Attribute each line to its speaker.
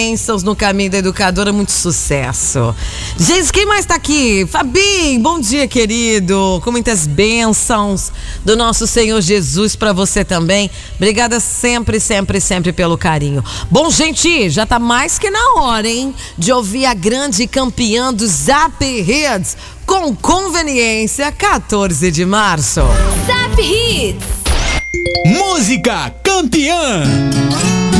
Speaker 1: Bênçãos no caminho da educadora, muito sucesso. Gente, quem mais tá aqui? Fabinho, bom dia, querido. Com muitas bênçãos do nosso Senhor Jesus pra você também. Obrigada sempre, sempre, sempre pelo carinho. Bom, gente, já tá mais que na hora, hein? De ouvir a grande campeã do Zap Hits com conveniência, 14 de março.
Speaker 2: Zap Hits.
Speaker 3: Música campeã.